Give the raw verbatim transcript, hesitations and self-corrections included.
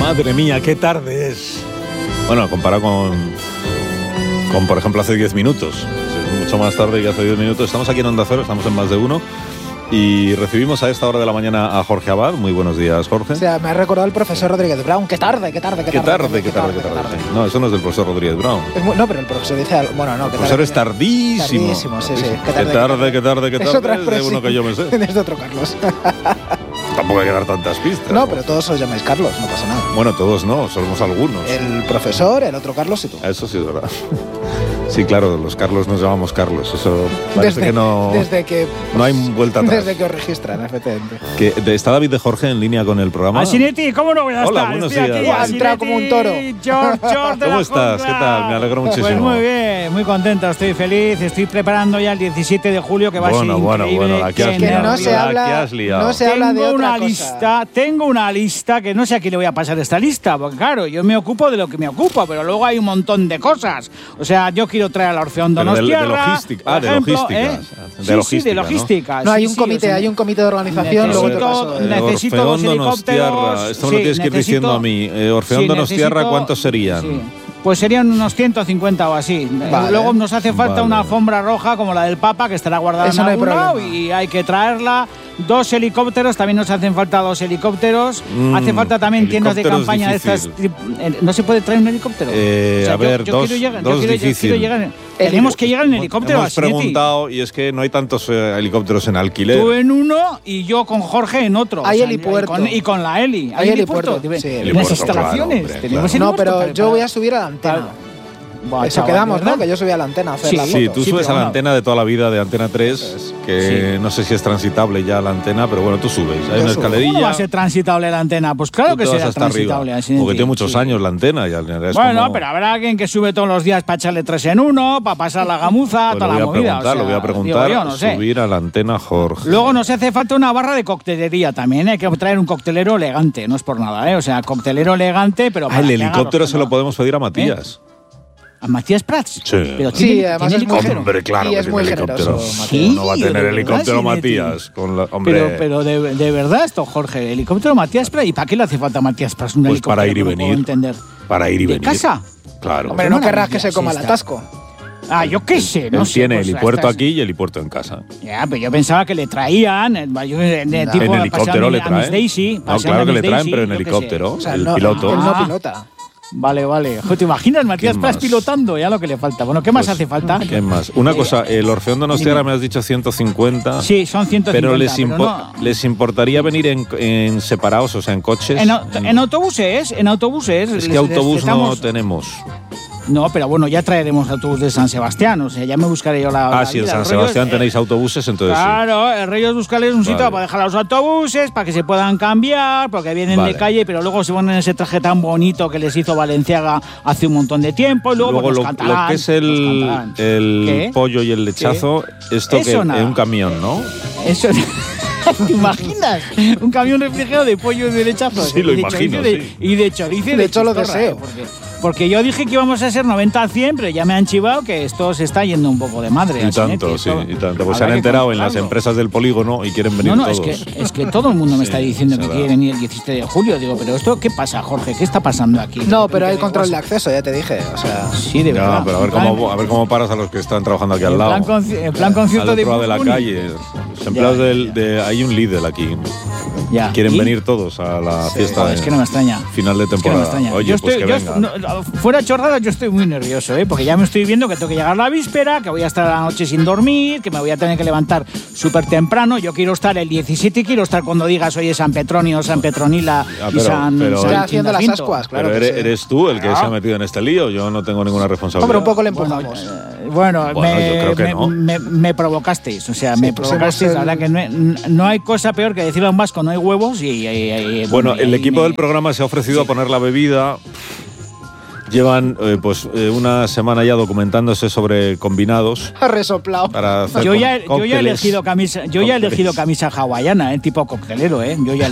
Madre mía, qué tarde es. Bueno, comparado con, con por ejemplo, hace diez minutos. Es mucho más tarde que hace diez minutos. Estamos aquí en Onda Cero, estamos en Más de Uno. Y recibimos a esta hora de la mañana a Jorge Abad. Muy buenos días, Jorge. O sea, me ha recordado el profesor Rodríguez Brown. ¡Qué tarde, qué tarde, qué tarde! ¡Qué tarde, qué tarde, qué tarde! No, eso no es del profesor Rodríguez Brown. Es muy, no, pero el profesor dice... Bueno, no, el qué profesor tarde. es tardísimo. Tardísimo, sí, sí. Qué tarde, qué tarde, qué tarde. Qué tarde, es otra es de uno que yo me sé. Es de otro Carlos. Tampoco hay que dar tantas pistas. No, pero todos os llamáis Carlos, no pasa nada. Bueno, todos no, somos algunos. El profesor, el otro Carlos y tú. Eso sí es verdad. Sí, claro, los Carlos nos llamamos Carlos. Eso parece desde, que no... Desde que... No hay vuelta atrás. Desde que os registran, efectivamente. Que, ¿Está David de Jorge en línea con el programa? Asinetti, ¿cómo no voy a Hola, estar? buenos Estoy días. aquí, Ha entrado como un toro. George, George de ¿Cómo la estás? jungla. ¿Qué tal? Me alegro muchísimo. Pues muy bien, muy contento, estoy feliz. Estoy preparando ya el diecisiete de julio, que va bueno, a ser bueno, increíble. Bueno, aquí has que liado. no se habla, aquí has liado. no se habla de Tengo otra una cosa. lista, tengo una lista que no sé a quién le voy a pasar esta lista, porque claro, yo me ocupo de lo que me ocupo, pero luego hay un montón de cosas. O sea, yo quiero traer a la Orfeón Donostiarra. De, de logística. Ah, de ejemplo, logística. ¿eh? De sí, logística, sí, de logística. No, no hay sí, un sí, comité, o sea, hay un comité de organización. necesito, Luego te paso, eh. necesito dos Orfeón helicópteros. Donostiarra. Esto me sí, lo tienes que ir necesito, diciendo a mí. Eh, Orfeón sí, Donostiarra, necesito, ¿cuántos serían? Sí. Pues serían unos ciento cincuenta o así. Vale. Luego nos hace falta Vale. una alfombra roja como la del Papa, que estará guardada Eso en no hay algún lado, problema. y hay que traerla. Dos helicópteros, también nos hacen falta dos helicópteros. Mm, Hace falta también tiendas de helicóptero es campaña de estas. difícil. eh, ¿No se puede traer un helicóptero? Eh, O sea, a yo- ver, yo dos, quiero llegar- yo dos quiero- yo difícil. quiero llegar en- Tenemos que llegar en helicóptero. Hemos Asinetti. preguntado y es que no hay tantos eh, helicópteros en alquiler. Tú en uno y yo con Jorge en otro. Hay O sea, helipuerto. Y con, y con la Heli. Hay helipuerto, Dime, sí, en helipuerto, las instalaciones. claro, hombre, Tenemos claro. No, helipuerto pero para- yo para- voy a subir a la antena. para- Buah, Eso chaval, quedamos, ¿verdad? ¿no? Que yo subí a la antena a hacer Sí, la Sí, foto. tú Sí, subes a pero la bueno. antena de toda la vida de Antena tres, que Sí. no sé si es transitable ya la antena, pero bueno, tú subes. Hay Yo una subo. escalerilla. ¿Cómo va a ser transitable la antena? Pues claro tú que te vas será hasta transitable. arriba, así, porque tiene muchos sí. años la antena. Ya, es Bueno, como- pero habrá alguien que sube todos los días para echarle tres en uno, para pasar la gamuza, Pues toda lo la voy a movida. preguntar, o sea, lo voy a preguntar. digo yo, no sé. Subir a la antena, Jorge. Luego nos hace falta una barra de coctelería también. ¿eh? Hay que traer un coctelero elegante, no es por nada, ¿eh? O sea, coctelero elegante, pero. Ah, para el que haga helicóptero los- se lo podemos pedir a Matías. ¿A Matías Prats? Sí. Pero Sí, tiene, además tiene es muy helicóptero. Hombre, claro Y que es tiene muy helicóptero. generoso, Matías. ¿Cómo no va a Sí, tener de verdad, helicóptero Sinetti. Matías? Con la, hombre, Pero, pero de, de verdad esto, Jorge, helicóptero Matías Prats. ¿Y para qué le hace falta a Matías Prats un Pues helicóptero? para ir y No lo puedo venir. entender. para ir y ¿De venir. casa? Claro. Hombre, Qué no querrás maravilla que se coma es el esta. atasco. Ah, yo qué sé, no Él sé. tiene pues, helipuerto estas- aquí y helipuerto en casa. Ya, pero yo pensaba que le traían, eh, yo, de, de No. tipo En paseando helicóptero a le Miss traen. Daisy, No, paseando claro a que le Miss traen, Daisy, pero en yo qué sé. helicóptero. O sea, el no, piloto. él no Ah. pilota. Vale, vale. Jo, ¿te imaginas, Matías ¿Qué Prats más? pilotando? Ya lo que le falta. Bueno, ¿qué más Pues, hace falta? ¿Qué más? Una Eh, cosa, el Orfeón Donostiarra dime. me has dicho ciento cincuenta. Sí, son ciento cincuenta. Pero les, pero impo- no- les importaría venir en, en separados, o sea, en coches. en, au- en autobuses, en autobuses. Es les- que les autobús no citamos- tenemos. No, pero bueno, ya traeremos autobús de San Sebastián, o sea, ya me buscaré yo la. Ah, la si en vida. San El rollo Sebastián es- tenéis autobuses, entonces sí. Claro, el rollo es buscarles un sitio Vale. para dejar los autobuses, para que se puedan cambiar, porque vienen Vale. de calle, pero luego se ponen ese traje tan bonito que les hizo Valenciaga hace un montón de tiempo, y luego, Luego pues, lo, nos cantarán, lo que es nos el, cantarán. el ¿Qué? pollo y el lechazo, esto que Eso en nada. un camión, ¿no? Eso. ¿Te imaginas? Un camión refrigerado de pollo y de lechazo. Sí, lo y de imagino, chorizo y de- sí. Y de chorizo y De hecho, lo chistorra, deseo. ¿eh? Porque, porque yo dije que íbamos a ser noventa a cien, pero ya me han chivado que esto se está yendo un poco de madre. Y al tanto, Sinetti, sí, esto y tanto. Pues se habrá han que enterado en las controlarlo. empresas del polígono y quieren venir No, no, es todos. que, es que todo el mundo me Sí, está diciendo es que verdad. quiere venir el diecisiete de julio. Digo, pero esto, ¿qué pasa, Jorge? ¿Qué está pasando aquí? No, pero hay repente control de vemos- acceso, ya te dije. O sea, Sí, de verdad. Ya, pero a ver, En plan- cómo, a ver cómo paras a los que están trabajando aquí al en lado. plan conci- en plan concierto al de otro lado de la Bugs Bunny. calle. Los empleados Ya, del, ya. de... Hay un Lidl aquí. Ya. Quieren ¿Y? venir todos a la Sí. fiesta Joder, de es que no me extraña. final de Es que no me temporada. extraña. Oye, Yo pues estoy- que yo vengan. est- no, fuera chorradas, yo estoy muy nervioso, ¿eh? Porque ya me estoy viendo que tengo que llegar la víspera, que voy a estar la noche sin dormir, que me voy a tener que levantar súper temprano. Yo quiero estar el diecisiete y quiero estar cuando digas, oye, San Petronio, San Petronila Ah, y pero- San, pero- San está haciendo las Quintacinto. ascuas, claro. Pero que eres, sí. eres tú el que Ah. se ha metido en este lío. Yo no tengo ninguna responsabilidad. Hombre, un poco le Bueno, empujamos. eh, bueno, Bueno, me, yo creo que me- no. me- me provocasteis, o sea, Sí, me pues provocasteis. hemos La verdad que no, hay- no hay cosa peor que decirle a un vasco no hay huevos y... y- y- Bueno, y el ahí equipo me- del programa se ha ofrecido Sí. a poner la bebida. Llevan eh, pues eh, una semana ya documentándose sobre combinados Ha resoplado. para hacer Yo ya, co- yo ya he cócteles. elegido camisa, yo ya he Cócteles. elegido camisa hawaiana, eh, tipo coctelero, eh. Yo ya